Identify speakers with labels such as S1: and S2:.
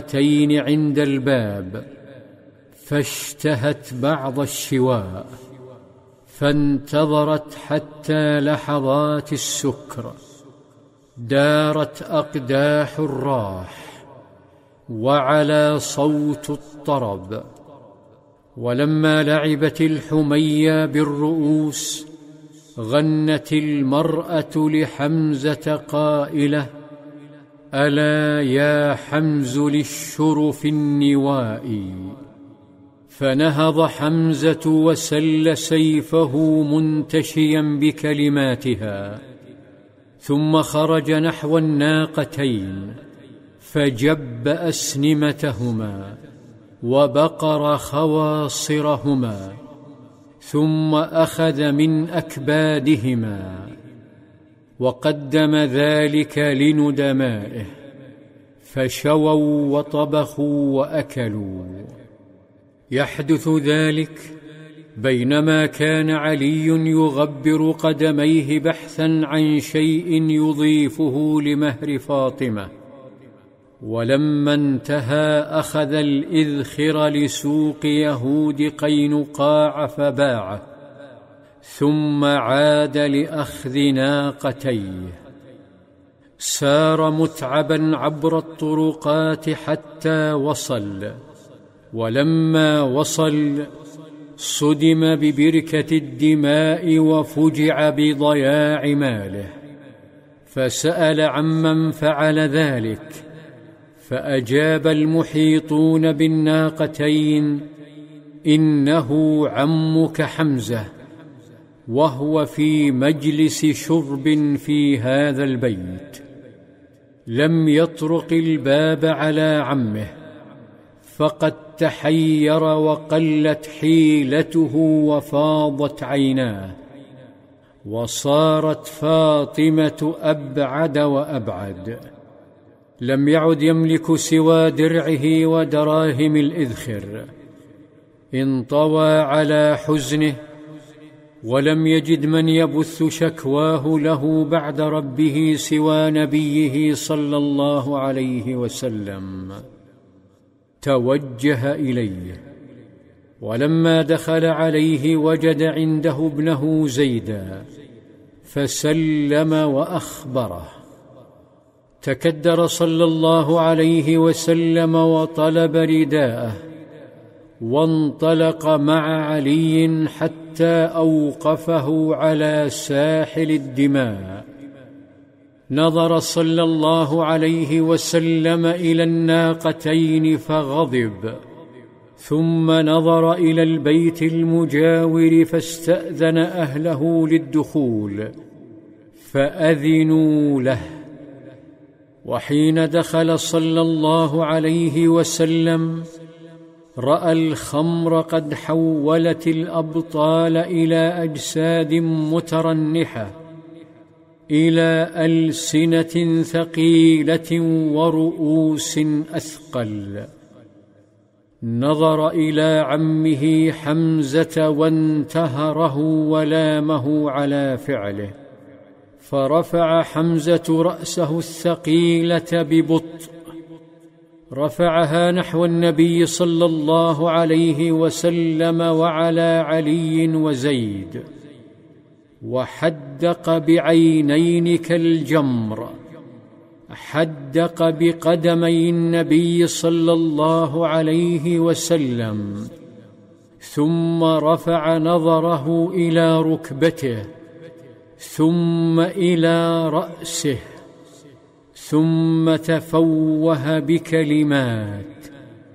S1: الناقتين عند الباب، فاشتهت بعض الشواء، فانتظرت حتى لحظات السكر، دارت أقداح الراح وعلى صوت الطرب. ولما لعبت الحمية بالرؤوس غنت المرأة لحمزة قائلة: ألا يا حمز للشرف النوائي. فنهض حمزة وسل سيفه منتشيا بكلماتها، ثم خرج نحو الناقتين فجب أسنمتهما وبقر خواصرهما، ثم أخذ من أكبادهما وقدم ذلك لندمائه، فشووا وطبخوا وأكلوا. يحدث ذلك بينما كان علي يغبر قدميه بحثا عن شيء يضيفه لمهر فاطمة، ولما انتهى أخذ الإذخر لسوق يهود قينقاع فباعه، ثم عاد لأخذ ناقتيه. سار متعبا عبر الطرقات حتى وصل، ولما وصل صدم ببركة الدماء وفجع بضياع ماله، فسأل عمن فعل ذلك، فأجاب المحيطون بالناقتين: إنه عمك حمزة، وهو في مجلس شرب في هذا البيت. لم يطرق الباب على عمه، فقد تحير وقلت حيلته وفاضت عيناه، وصارت فاطمة أبعد وأبعد. لم يعد يملك سوى درعه ودراهم الإذخر. انطوى على حزنه، ولم يجد من يبث شكواه له بعد ربه سوى نبيه صلى الله عليه وسلم. توجه إليه، ولما دخل عليه وجد عنده ابنه زيدا، فسلم وأخبره. تكدر صلى الله عليه وسلم وطلب رداءه، وانطلق مع علي حتى أوقفه على ساحل الدماء. نظر صلى الله عليه وسلم إلى الناقتين فغضب، ثم نظر إلى البيت المجاور فاستأذن أهله للدخول، فأذنوا له. وحين دخل صلى الله عليه وسلم رأى الخمر قد حولت الأبطال إلى أجساد مترنحة، إلى ألسنة ثقيلة ورؤوس أثقل. نظر إلى عمه حمزة وانتهره ولامه على فعله، فرفع حمزة رأسه الثقيلة ببطء، رفعها نحو النبي صلى الله عليه وسلم وعلى علي وزيد، وحدق بعينين كالجمر، حدق بقدمي النبي صلى الله عليه وسلم، ثم رفع نظره إلى ركبته، ثم إلى رأسه، ثم تفوه بكلمات: